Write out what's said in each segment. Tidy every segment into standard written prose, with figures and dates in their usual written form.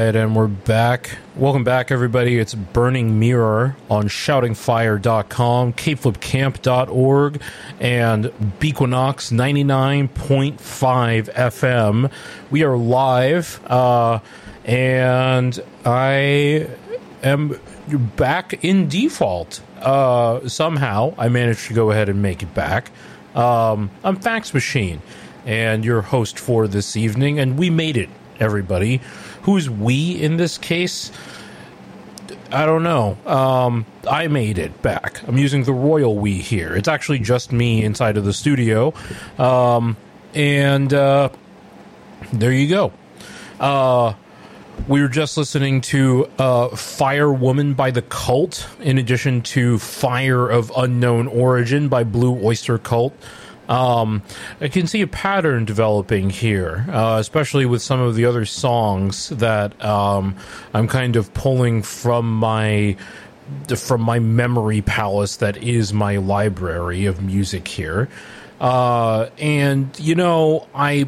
right, and we're back. Welcome back, everybody. It's Burning Mirror on shoutingfire.com, capeflipcamp.org, and Bequinox 99.5 FM. We are live, and I am back in default. Somehow, I managed to go ahead and make it back. I'm Fax Machine, and your host for this evening, and we made it, everybody. Who's we in this case? I don't know. I made it back. I'm using the royal we here. It's actually just me inside of the studio. And there you go. We were just listening to Fire Woman by The Cult, in addition to Fire of Unknown Origin by Blue Oyster Cult. I can see a pattern developing here, especially with some of the other songs that I'm kind of pulling from my memory palace that is my library of music here. And, you know,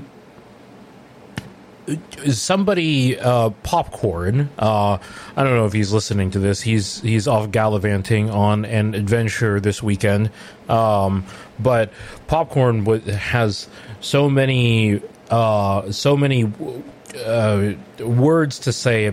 Popcorn, I don't know if he's listening to this. He's off gallivanting on an adventure this weekend. But Popcorn has so many words to say